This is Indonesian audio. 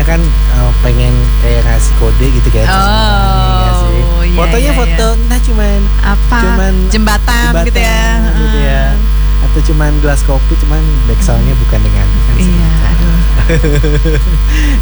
kan pengen kayak ngasih kode gitu kayak fotonya foto entah cuman jembatan gitu ya. Atau cuman gelas kopi, cuman backsoundnya bukan dengan iya, aduh.